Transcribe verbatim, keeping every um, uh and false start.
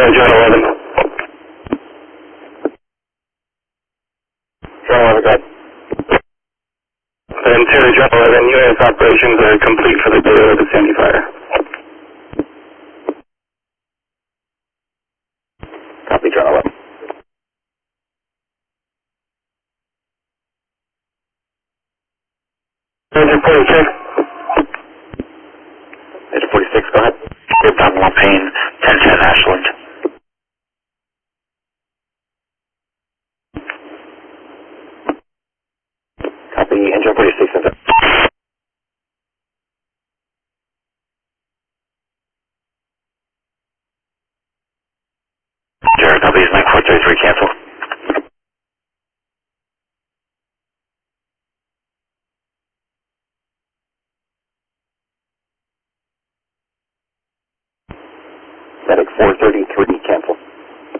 John eleven. John eleven, go ahead. And Terry, John eleven, U S operations are complete for the day of the Sandy fire. Copy, John eleven. Engine forty-six. Engine forty-six, go ahead. Good, Tom Lampaine, ten ten Ashland. Copy, engine forty-six. Jared, copy, is nine four three three, cancel. Medic four thirty-three.